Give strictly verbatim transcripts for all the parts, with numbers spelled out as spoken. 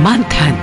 मंथन।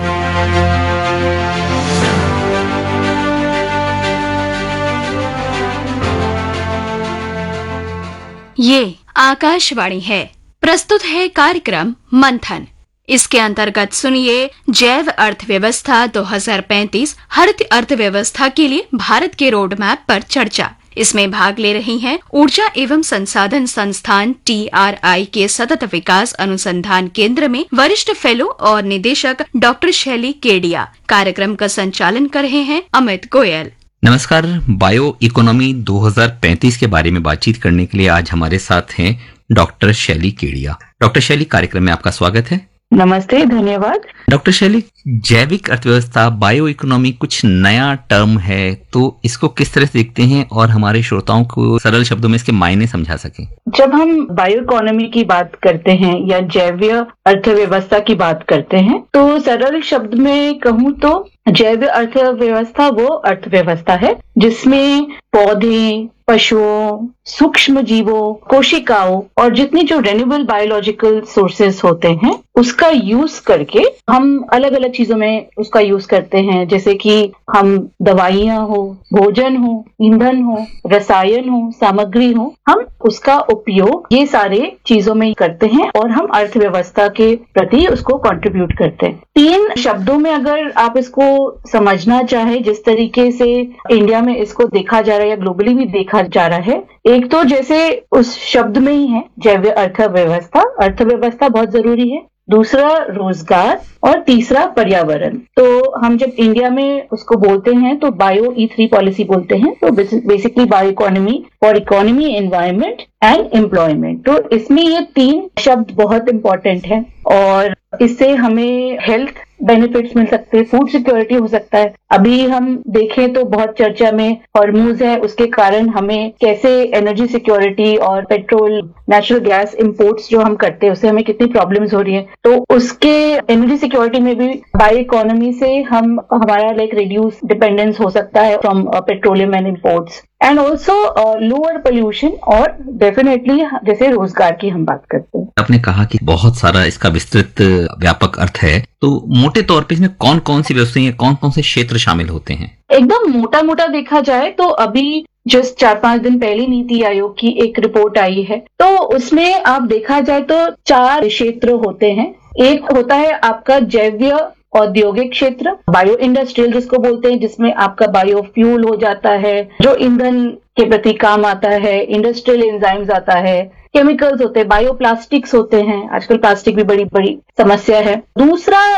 ये आकाशवाणी है। प्रस्तुत है कार्यक्रम मंथन। इसके अंतर्गत सुनिए जैव अर्थव्यवस्था दो हज़ार पैंतीस हरित अर्थव्यवस्था के लिए भारत के रोड मैप पर चर्चा। इसमें भाग ले रही हैं ऊर्जा एवं संसाधन संस्थान टी आर आई के सतत विकास अनुसंधान केंद्र में वरिष्ठ फेलो और निदेशक डॉक्टर शैली केडिया। कार्यक्रम का संचालन कर रहे हैं अमित गोयल। नमस्कार। बायो इकोनॉमी दो हज़ार पैंतीस के बारे में बातचीत करने के लिए आज हमारे साथ हैं डॉक्टर शैली केडिया। डॉक्टर शैली, कार्यक्रम में आपका स्वागत है। नमस्ते, धन्यवाद। डॉक्टर शैली, जैविक अर्थव्यवस्था बायो इकोनॉमी कुछ नया टर्म है, तो इसको किस तरह से देखते हैं और हमारे श्रोताओं को सरल शब्दों में इसके मायने समझा सकें? जब हम बायो इकोनॉमी की बात करते हैं या जैव अर्थव्यवस्था की बात करते हैं, तो सरल शब्द में कहूँ तो जैव अर्थव्यवस्था वो अर्थव्यवस्था है जिसमें पौधे, पशुओं, सूक्ष्म जीवों, कोशिकाओं और जितनी जो रेन्यूएबल बायोलॉजिकल सोर्सेस होते हैं उसका यूज करके हम अलग अलग चीजों में उसका यूज करते हैं। जैसे कि हम दवाइयां हो, भोजन हो, ईंधन हो, रसायन हो, सामग्री हो, हम उसका उपयोग ये सारे चीजों में करते हैं और हम अर्थव्यवस्था के प्रति उसको कंट्रीब्यूट करते हैं। तीन शब्दों में अगर आप इसको समझना चाहे, जिस तरीके से इंडिया में इसको देखा जा रहा है या ग्लोबली भी देखा जा रहा है, एक तो जैसे उस शब्द में ही है जैव अर्थव्यवस्था, अर्थव्यवस्था बहुत जरूरी है, दूसरा रोजगार और तीसरा पर्यावरण। तो हम जब इंडिया में उसको बोलते हैं तो बायो ई थ्री पॉलिसी बोलते हैं। तो basically bio economy for economy, environment and employment. तो इसमें ये तीन शब्द बहुत इंपॉर्टेंट है और इससे हमें हेल्थ बेनिफिट्स मिल सकते हैं, फूड सिक्योरिटी हो सकता है। अभी हम देखें तो बहुत चर्चा में हॉर्मूज है, उसके कारण हमें कैसे एनर्जी सिक्योरिटी और पेट्रोल, नेचुरल गैस इंपोर्ट्स जो हम करते हैं उससे हमें कितनी प्रॉब्लम्स हो रही है। तो उसके एनर्जी सिक्योरिटी में भी बायो इकोनॉमी से हम हमारा लाइक रिड्यूस डिपेंडेंस हो सकता है from petroleum and imports and also lower pollution और डेफिनेटली जैसे रोजगार की हम बात करते हैं। आपने कहा कि बहुत सारा इसका विस्तृत व्यापक अर्थ है, तो मोटे तौर पे इसमें कौन कौन सी व्यवस्थाएं, कौन कौन से क्षेत्र शामिल होते हैं? एकदम मोटा मोटा देखा जाए तो अभी जस्ट चार पांच दिन पहले नीति आयोग की एक रिपोर्ट आई है, तो उसमें आप देखा जाए तो चार क्षेत्र होते हैं। एक होता है आपका जैव औद्योगिक क्षेत्र, बायो इंडस्ट्रियल जिसको बोलते हैं, जिसमें आपका बायो फ्यूल हो जाता है जो ईंधन के प्रति काम आता है, इंडस्ट्रियल एंजाइम्स आता है, केमिकल्स होते हैं, बायो प्लास्टिक्स होते हैं। आजकल प्लास्टिक भी बड़ी बड़ी समस्या है। दूसरा